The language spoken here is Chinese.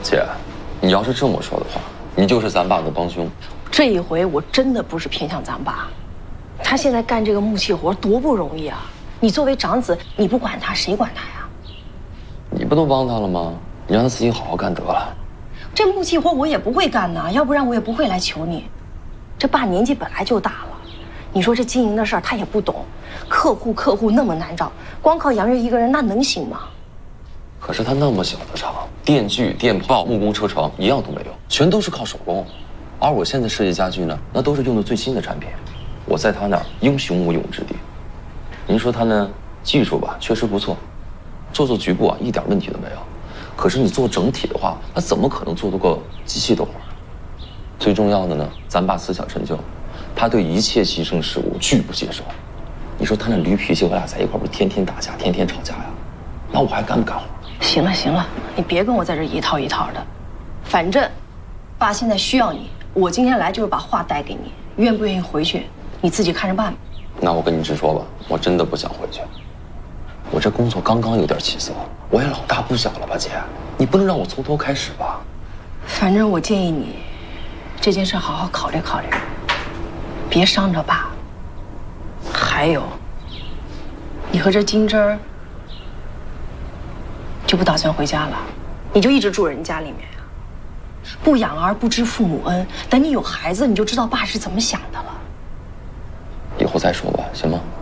姐，你要是这么说的话，你就是咱爸的帮凶。 这一回我真的不是偏向咱爸，他现在干这个木器活多不容易啊！你作为长子，你不管他，谁管他呀？ 你不都帮他了吗？你让他自己好好干得了。 这木器活我也不会干呐，要不然我也不会来求你。这爸年纪本来就大了，你说这经营的事儿他也不懂，客户那么难找，光靠杨月一个人那能行吗？ 可是他那么小的厂，电锯、电炮、木工、车床一样都没有，全都是靠手工。而我现在设计家具呢，那都是用的最新的产品，我在他那儿英雄无用之地。您说他呢，技术吧确实不错，做局部啊一点问题都没有。可是你做整体的话，他怎么可能做得过机器的活？最重要的呢，咱爸思想陈旧，他对一切牺牲事物拒不接受。你说他那驴脾气，我俩在一块儿不是天天打架，天天吵架呀？那我还干不干活？行了，你别跟我在这一套一套的。反正，爸现在需要你，我今天来就是把话带给你，愿不愿意回去，你自己看着办吧。那我跟你直说吧，我真的不想回去。我这工作刚刚有点起色，我也老大不小了吧，姐，你不能让我从头开始吧？ 反正我建议你，这件事好好考虑考虑，别伤着爸。还有，你和这金枝儿就不打算回家了，你就一直住人家里面呀？不养儿不知父母恩，等你有孩子，你就知道爸是怎么想的了。 以后再说吧，行吗？